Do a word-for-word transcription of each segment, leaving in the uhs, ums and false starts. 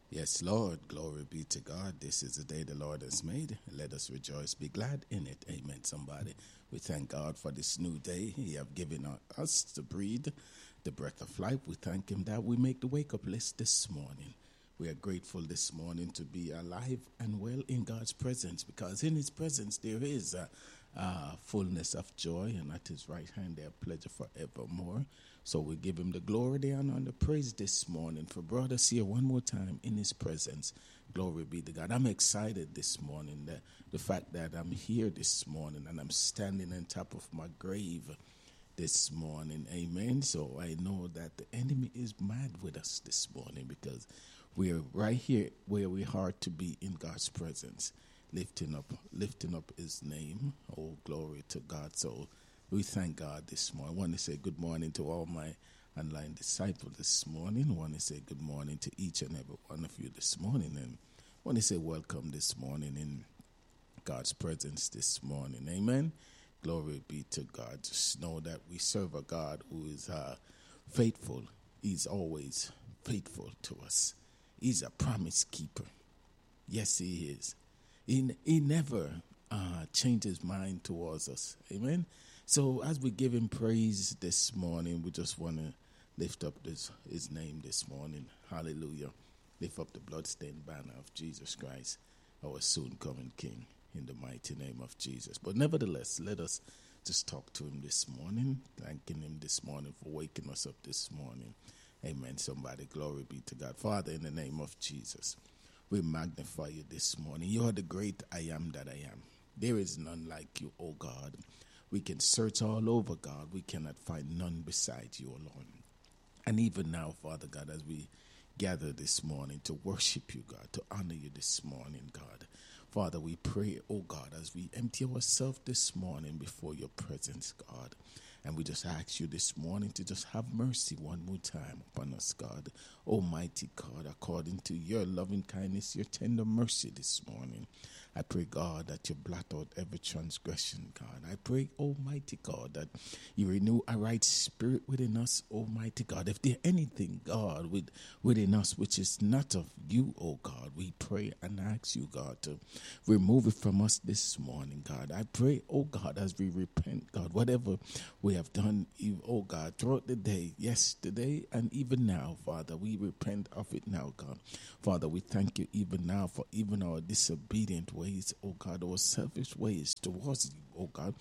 Yes, Lord, glory be to God. This is the day the Lord has made. Let us rejoice, be glad in it. Amen, somebody. We thank God for this new day. He have given us to breathe the breath of life. We thank him that we make the wake-up list this morning. We are grateful this morning to be alive and well in God's presence, because in his presence there is a, a fullness of joy, and at his right hand there are pleasure forevermore. So we give him the glory, the honor, and the praise this morning for brought us here one more time in his presence. Glory be to God. I'm excited this morning, that the fact that I'm here this morning and I'm standing on top of my grave this morning. Amen. So I know that the enemy is mad with us this morning, because we are right here where we are to be in God's presence, lifting up, lifting up his name. Oh, glory to God. So we thank God this morning. I want to say good morning to all my online disciples this morning. I want to say good morning to each and every one of you this morning. And I want to say welcome this morning in God's presence this morning. Amen. Glory be to God. Just know that we serve a God who is uh, faithful. He's always faithful to us. He's a promise keeper. Yes, he is. He, he never uh, changes his mind towards us. Amen. So as we give him praise this morning, we just want to lift up this, his name this morning. Hallelujah. Lift up the bloodstained banner of Jesus Christ, our soon coming King, in the mighty name of Jesus. But nevertheless, let us just talk to him this morning, thanking him this morning for waking us up this morning. Amen. Somebody, glory be to God. Father, in the name of Jesus, we magnify you this morning. You are the great I am that I am. There is none like you, O God. We can search all over, God. We cannot find none beside you alone. And even now, Father God, as we gather this morning to worship you, God, to honor you this morning, God. Father, we pray, oh God, as we empty ourselves this morning before your presence, God. And we just ask you this morning to just have mercy one more time upon us, God. Almighty God, according to your loving kindness, your tender mercy this morning. I pray, God, that you blot out every transgression, God. I pray, Almighty God, that you renew a right spirit within us, Almighty God. If there anything, God, with, within us which is not of you, oh God, we pray and ask you, God, to remove it from us this morning, God. I pray, oh God, as we repent, God, whatever we have done, oh God, throughout the day, yesterday and even now, Father, we repent of it now, God. Father, we thank you even now for even our disobedient ways, oh God, our selfish ways towards you, oh God.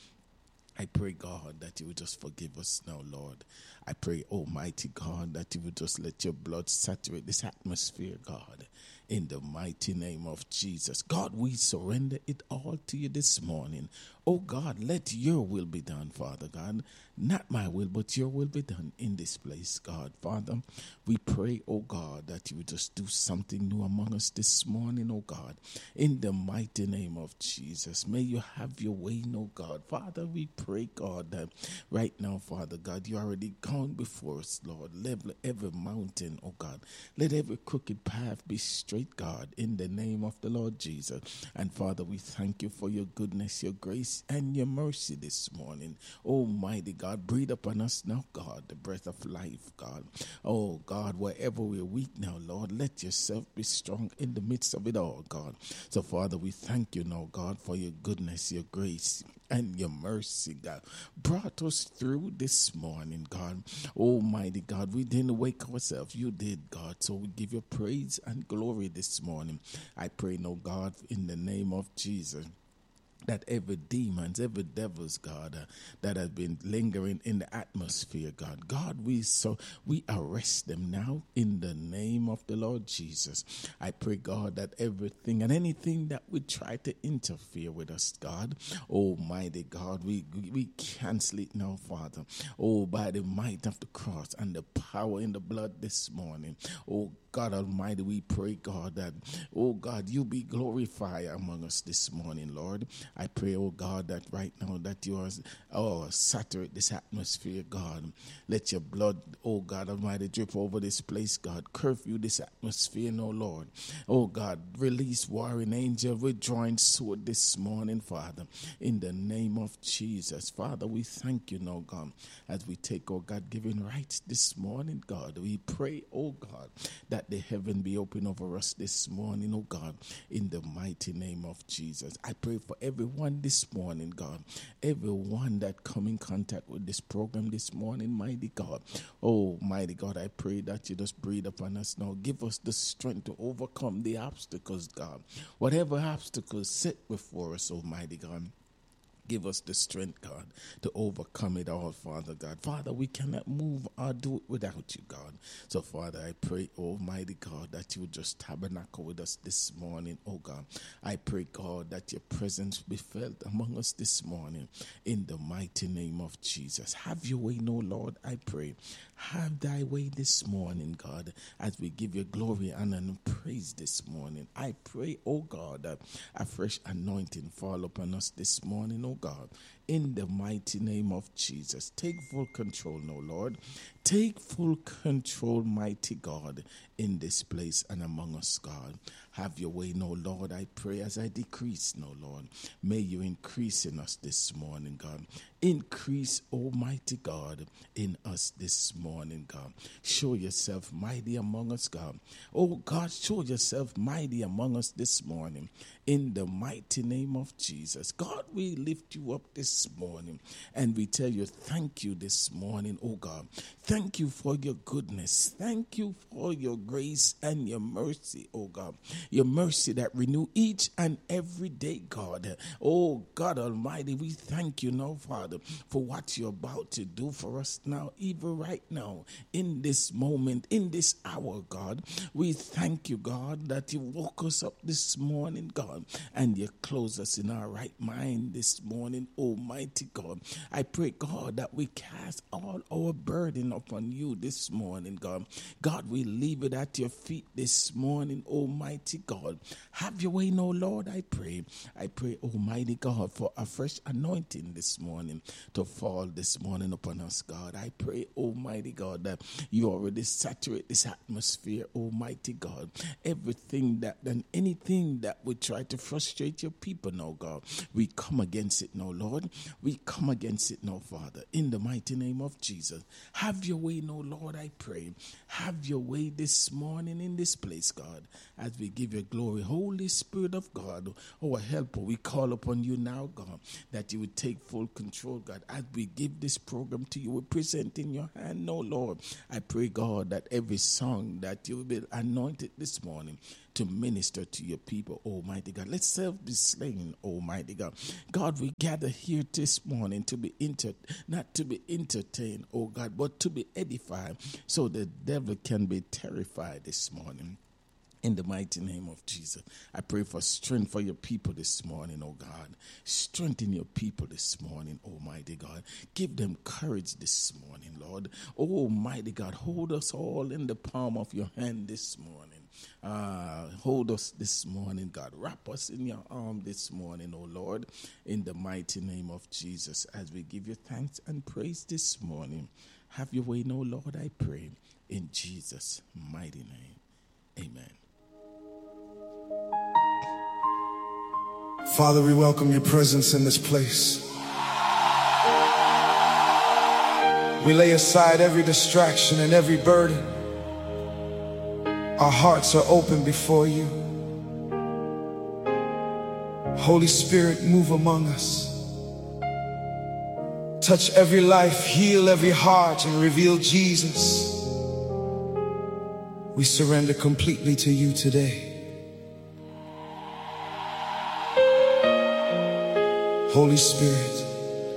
I pray, God, that you would just forgive us now, Lord. I pray, Almighty God, that you would just let your blood saturate this atmosphere, God, in the mighty name of Jesus. God, we surrender it all to you this morning. Oh God, let your will be done, Father God. Not my will, but your will be done in this place, God. Father, we pray, oh God, that you would just do something new among us this morning, oh God. In the mighty name of Jesus, may you have your way, oh God. Father, we pray, God, that right now, Father God, you already gone before us, Lord. Level every mountain, oh God. Let every crooked path be straight, God, in the name of the Lord Jesus. And Father, we thank you for your goodness, your grace, and your mercy this morning. Almighty God, breathe upon us now, God, the breath of life, God. Oh God, wherever we're weak now, Lord, let yourself be strong in the midst of it all, God. So Father, we thank you now, God, for your goodness, your grace, and your mercy, God. Brought us through this morning, God. Almighty God, we didn't wake ourselves. You did, God. So we give you praise and glory this morning. I pray, no God, in the name of Jesus, that every demons, every devils, God, uh, that have been lingering in the atmosphere, God, God, we so we arrest them now in the name of the Lord Jesus. I pray, God, that everything and anything that would try to interfere with us, God, Almighty God, we we cancel it now, Father. Oh, by the might of the cross and the power in the blood this morning. Oh, God Almighty, we pray, God, that, oh God, you be glorified among us this morning, Lord. I pray, oh God, that right now that you are, oh, saturate this atmosphere, God. Let your blood, oh God Almighty, drip over this place, God. Curfew this atmosphere, no Lord. Oh God, release warring angel, withdrawing sword this morning, Father, in the name of Jesus. Father, we thank you now, God, as we take, oh God, given rights this morning, God. We pray, oh God, that that the heaven be open over us this morning, oh God, in the mighty name of Jesus. I pray for everyone this morning, God, everyone that come in contact with this program this morning, mighty God. Oh, mighty God, I pray that you just breathe upon us now. Give us the strength to overcome the obstacles, God. Whatever obstacles sit before us, almighty God, give us the strength, God, to overcome it all, Father God. Father, we cannot move or do it without you, God. So, Father, I pray, Almighty God, that you would just tabernacle with us this morning, oh God. I pray, God, that your presence be felt among us this morning in the mighty name of Jesus. Have your way, no Lord, I pray. Have thy way this morning, God, as we give you glory, honor, and praise this morning. I pray, oh God, that a fresh anointing fall upon us this morning, oh God, in the mighty name of Jesus. Take full control now, Lord. Take full control, mighty God, in this place and among us, God. Have your way now, Lord. I pray as I decrease now, Lord. May you increase in us this morning, God. Increase, Almighty God, in us this morning, God. Show yourself mighty among us, God. Oh, God, show yourself mighty among us this morning. In the mighty name of Jesus. God, we lift you up this morning and we tell you thank you this morning, oh God. Thank you for your goodness. Thank you for your grace and your mercy, oh God. Your mercy that renew each and every day, God. Oh God Almighty, we thank you now, Father, for what you're about to do for us now, even right now, in this moment, in this hour, God. We thank you, God, that you woke us up this morning, God, and you close us in our right mind this morning, Almighty God. I pray, God, that we cast all our burden upon you this morning, God. God, we leave it at your feet this morning, Almighty God. Have your way now, Lord, I pray. I pray, Almighty God, for a fresh anointing this morning to fall this morning upon us, God. I pray, Almighty God, that you already saturate this atmosphere, Almighty God. Everything that and anything that would try to frustrate your people now, God, we come against it now, Lord. We come against it now, Father, in the mighty name of Jesus. Have your way now, Lord, I pray. Have your way this morning in this place, God, as we give you glory. Holy Spirit of God, our helper, we call upon you now, God, that you would take full control, God, as we give this program to you. We present in your hand now, Lord. I pray, God, that every song that you will be anointed this morning to minister to your people, Almighty God. Let self be slain, Almighty God. God, we gather here this morning to be inter, not to be entertained, oh God, but to be edified, so the devil can be terrified this morning. In the mighty name of Jesus, I pray for strength for your people this morning, oh God. Strengthen your people this morning, Almighty God. Give them courage this morning, Lord. Almighty God, hold us all in the palm of your hand this morning. Uh, hold us this morning, God. Wrap us in your arm this morning, oh Lord, in the mighty name of Jesus, as we give you thanks and praise this morning. Have your way now, Lord, I pray, in Jesus' mighty name. Amen. Father, we welcome your presence in this place. We lay aside every distraction and every burden. Our hearts are open before you. Holy Spirit, move among us. Touch every life, heal every heart, and reveal Jesus. We surrender completely to you today. Holy Spirit,